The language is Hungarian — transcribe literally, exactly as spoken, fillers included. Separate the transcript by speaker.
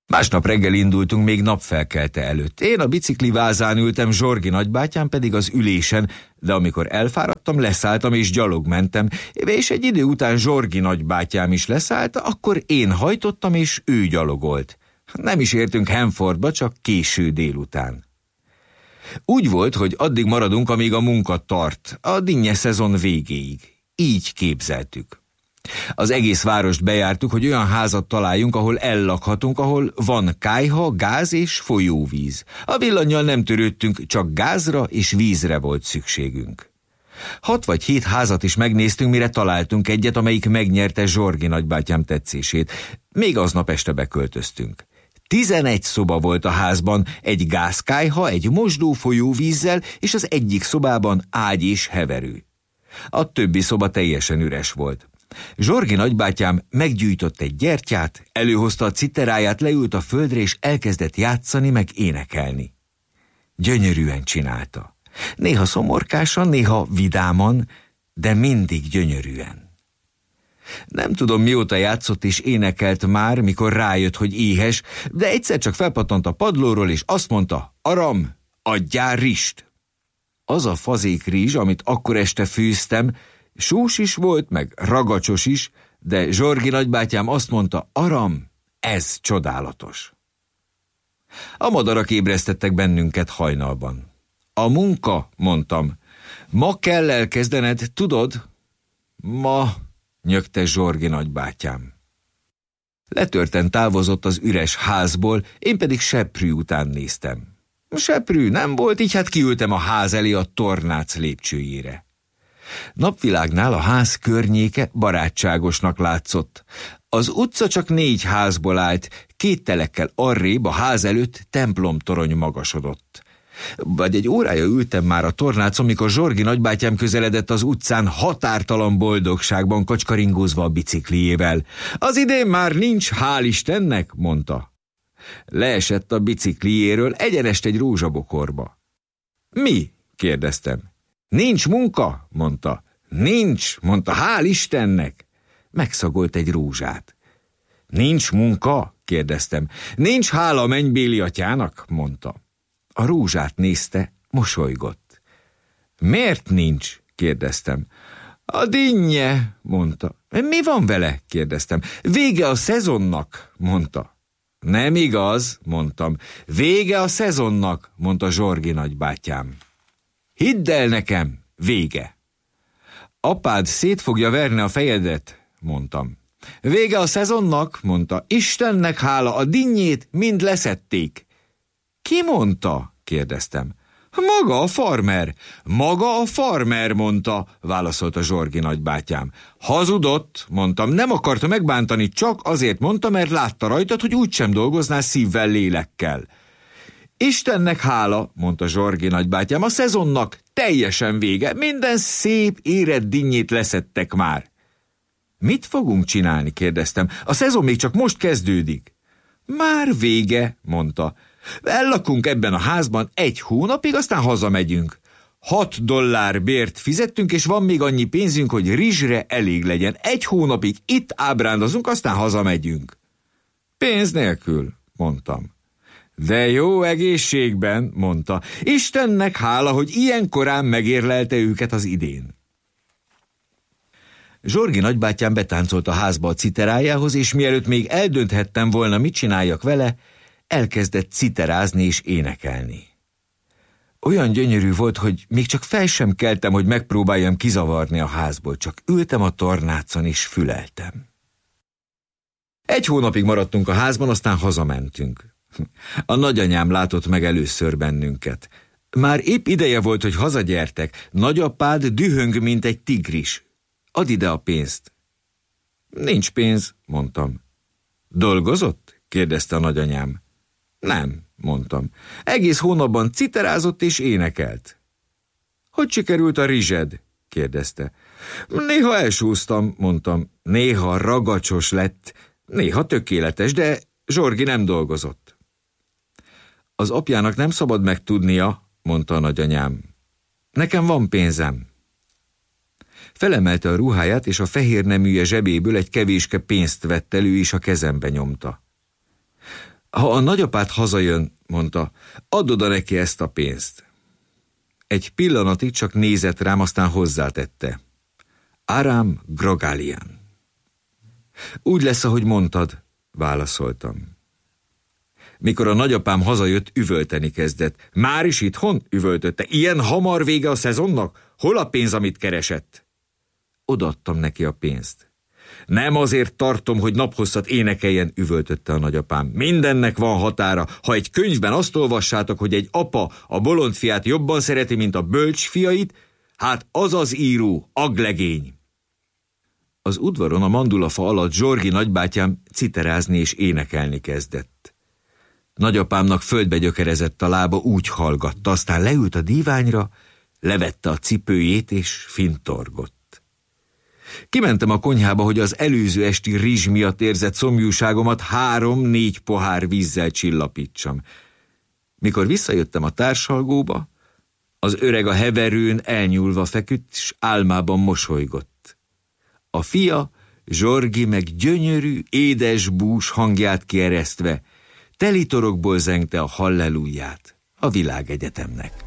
Speaker 1: Másnap reggel indultunk még napfelkelte előtt. Én a bicikli vázán ültem, Zsorgi nagybátyám pedig az ülésen, de amikor elfáradtam, leszálltam és gyalog mentem, és egy idő után Zsorgi nagybátyám is leszállt, akkor én hajtottam és ő gyalogolt. Nem is értünk Hanfordba, csak késő délután. Úgy volt, hogy addig maradunk, amíg a munka tart, a dinnye szezon végéig. Így képzeltük. Az egész várost bejártuk, hogy olyan házat találjunk, ahol ellakhatunk, ahol van kályha, gáz és folyóvíz. A villannyal nem törődtünk, csak gázra és vízre volt szükségünk. Hat vagy hét házat is megnéztünk, mire találtunk egyet, amelyik megnyerte Zsorgi nagybátyám tetszését. Még aznap este beköltöztünk. Tizenegy szoba volt a házban, egy gázkályha, egy mosdó folyóvízzel, és az egyik szobában ágy és heverő. A többi szoba teljesen üres volt. Zsorgi nagybátyám meggyújtott egy gyertyát, előhozta a citeráját, leült a földre, és elkezdett játszani meg énekelni. Gyönyörűen csinálta. Néha szomorkásan, néha vidáman, de mindig gyönyörűen. Nem tudom, mióta játszott és énekelt már, mikor rájött, hogy éhes, de egyszer csak felpattant a padlóról, és azt mondta: Aram, adjál rizst! Az a fazék rizs, amit akkor este főztem, sós is volt, meg ragacsos is, de Zsorgi nagybátyám azt mondta: Aram, ez csodálatos. A madarak ébresztettek bennünket hajnalban. A munka, mondtam. Ma kell elkezdened, tudod? Ma, nyögte Zsorgi nagybátyám. Letörten távozott az üres házból, én pedig seprű után néztem. Seprű nem volt, így hát kiültem a ház elé a tornác lépcsőjére. Napvilágnál a ház környéke barátságosnak látszott. Az utca csak négy házból állt, két telekkel arrébb a ház előtt templomtorony magasodott. Vagy egy órája ültem már a tornácon, mikor Zsorgi nagybátyám közeledett az utcán határtalan boldogságban kacskaringózva a bicikliével. Az idén már nincs, hál' Istennek, mondta. Leesett a bicikliéről egyenest egy rózsabokorba. Mi? kérdeztem. Nincs munka? Mondta. Nincs, mondta, hál' Istennek. Megszagolt egy rózsát. Nincs munka? kérdeztem. Nincs hála a mennybéli atyának? Mondta. A rózsát nézte, mosolygott. Miért nincs? kérdeztem. A dinnye, mondta. Mi van vele? kérdeztem. Vége a szezonnak, mondta. Nem igaz, mondtam. Vége a szezonnak, mondta Zsorgi nagybátyám. Hidd el nekem, vége. Apád szét fogja verni a fejedet, mondtam. Vége a szezonnak, mondta. Istennek hála, a dinnyét mind leszették. Ki mondta? kérdeztem. Maga a farmer. Maga a farmer, mondta, válaszolta Zsorgi nagybátyám. Hazudott, mondtam, nem akarta megbántani, csak azért mondta, mert látta rajtad, hogy úgysem dolgoznál szívvel, lélekkel. Istennek hála, mondta Zsorgi nagybátyám, a szezonnak teljesen vége, minden szép, érett dinnyét leszettek már. Mit fogunk csinálni? kérdeztem. A szezon még csak most kezdődik. Már vége, mondta. Ellakunk ebben a házban egy hónapig, aztán hazamegyünk. Hat dollár bért fizettünk, és van még annyi pénzünk, hogy rizsre elég legyen. Egy hónapig itt ábrándozunk, aztán hazamegyünk. Pénz nélkül, mondtam. De jó egészségben, mondta. Istennek hála, hogy ilyen korán megérlelte őket az idén. Zsorgi nagybátyám betáncolt a házba a citerájához, és mielőtt még eldönthettem volna, mit csináljak vele, elkezdett citerázni és énekelni. Olyan gyönyörű volt, hogy még csak fel sem keltem, hogy megpróbáljam kizavarni a házból, csak ültem a tornácon és füleltem. Egy hónapig maradtunk a házban, aztán hazamentünk. A nagyanyám látott meg először bennünket. Már épp ideje volt, hogy hazagyertek. Nagyapád dühöng, mint egy tigris. Add ide a pénzt. Nincs pénz, mondtam. Dolgozott? kérdezte a nagyanyám. Nem, mondtam. Egész hónapban citerázott és énekelt. Hogy sikerült a rizsed? kérdezte. Néha elsúsztam, mondtam. Néha ragacsos lett, néha tökéletes, de Zsorgi nem dolgozott. Az apjának nem szabad megtudnia, mondta a nagyanyám. Nekem van pénzem. Felemelte a ruháját, és a fehér neműje zsebéből egy kevéske pénzt vett elő, és a kezembe nyomta. Ha a nagyapád hazajön, mondta, add oda neki ezt a pénzt. Egy pillanatig csak nézett rám, aztán hozzátette. Aram Grogalian. Úgy lesz, ahogy mondtad, válaszoltam. Mikor a nagyapám hazajött, üvölteni kezdett. Már is itthon? Üvöltötte. Ilyen hamar vége a szezonnak? Hol a pénz, amit keresett? Odaadtam neki a pénzt. Nem azért tartom, hogy naphosszat énekeljen, üvöltötte a nagyapám. Mindennek van határa. Ha egy könyvben azt olvassátok, hogy egy apa a bolond fiát jobban szereti, mint a bölcs fiait, hát az az író, aglegény. Az udvaron a mandulafa alatt Zsorgi nagybátyám citerázni és énekelni kezdett. Nagyapámnak földbe gyökerezett a lába, úgy hallgatta, aztán leült a díványra, levette a cipőjét és fintorgott. Kimentem a konyhába, hogy az előző esti rizs miatt érzett szomjúságomat három-négy pohár vízzel csillapítsam. Mikor visszajöttem a társalgóba, az öreg a heverőn elnyúlva feküdt, s álmában mosolygott. A fia, Zsorgi meg gyönyörű, édes bús hangját kieresztve, telitorokból zengte a hallelujját a világegyetemnek.